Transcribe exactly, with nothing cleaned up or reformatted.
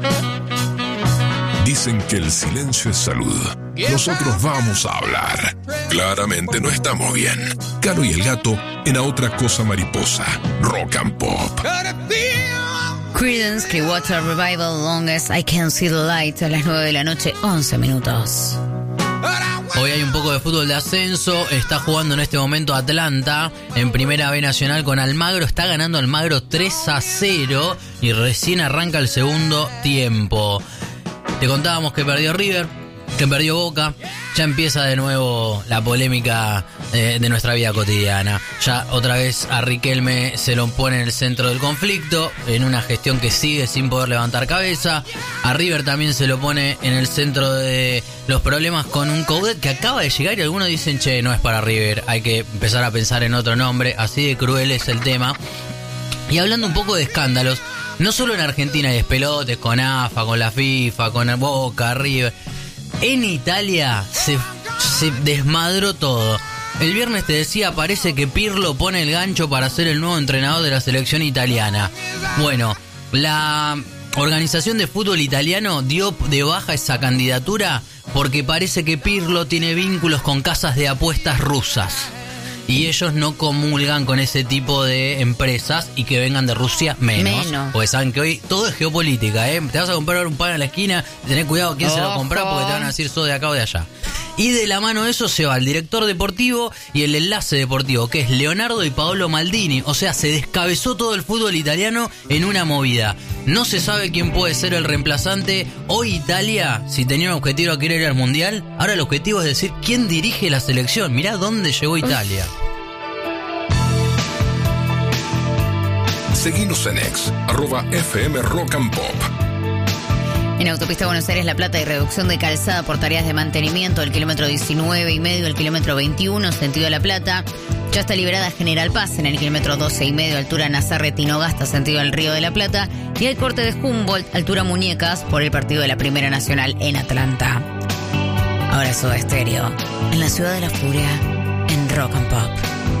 Dicen que el silencio es salud. Nosotros vamos a hablar. Claramente no estamos bien. Caro y el Gato en A Otra Cosa Mariposa. Rock and Pop. Creedence Clearwater Revival, Longest I Can See the Light, a las nueve de la noche, once minutos. Hoy hay un poco de fútbol de ascenso. Está jugando en este momento Atlanta en Primera B Nacional con Almagro. Está ganando Almagro tres a cero y recién arranca el segundo tiempo. Te contábamos que perdió River, que perdió Boca. Ya empieza de nuevo la polémica eh, de nuestra vida cotidiana. Ya otra vez a Riquelme se lo pone en el centro del conflicto, en una gestión que sigue sin poder levantar cabeza. A River también se lo pone en el centro de los problemas con un Coudet que acaba de llegar y algunos dicen, che, no es para River, hay que empezar a pensar en otro nombre. Así de cruel es el tema. Y hablando un poco de escándalos, no solo en Argentina hay despelotes con A F A, con la FIFA, con Boca, River. En Italia se, se desmadró todo. El viernes te decía, parece que Pirlo pone el gancho para ser el nuevo entrenador de la selección italiana. Bueno, la organización de fútbol italiano dio de baja esa candidatura porque parece que Pirlo tiene vínculos con casas de apuestas rusas. Y ellos no comulgan con ese tipo de empresas y que vengan de Rusia menos. menos. Porque saben que hoy todo es geopolítica, ¿eh? Te vas a comprar un pan en la esquina, tenés cuidado a quién Ojo. se lo compra porque te van a decir sos de acá o de allá. Y de la mano de eso se va el director deportivo y el enlace deportivo, que es Leonardo y Paolo Maldini. O sea, se descabezó todo el fútbol italiano en una movida. No se sabe quién puede ser el reemplazante. Hoy Italia, si tenía un objetivo a querer ir al Mundial, ahora el objetivo es decir quién dirige la selección. Mirá dónde llegó Italia. Seguinos en X, arroba F M Rock and Pop. En Autopista Buenos Aires-La Plata hay reducción de calzada por tareas de mantenimiento del kilómetro diecinueve y medio al kilómetro veintiuno, sentido La Plata. Ya está liberada General Paz en el kilómetro doce y medio, altura Nazarre-Tinogasta, sentido al Río de la Plata. Y hay corte de Humboldt, altura Muñecas, por el partido de la Primera Nacional en Atlanta. Ahora Soda Stereo, en la ciudad de la furia, en Rock and Pop.